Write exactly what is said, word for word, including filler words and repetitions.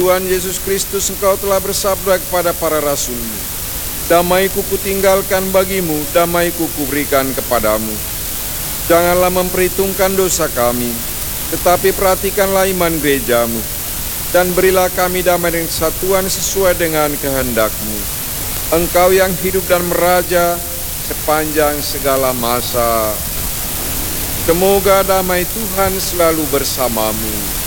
Tuhan Yesus Kristus, Engkau telah bersabda kepada para rasul-Mu, damai-Ku kutinggalkan bagimu, damai-Ku kuberikan kepadamu. Janganlah memperhitungkan dosa kami, tetapi perhatikanlah iman gereja-Mu, dan berilah kami damai dan kesatuan sesuai dengan kehendak-Mu. Engkau yang hidup dan meraja sepanjang segala masa. Semoga damai Tuhan selalu bersamamu.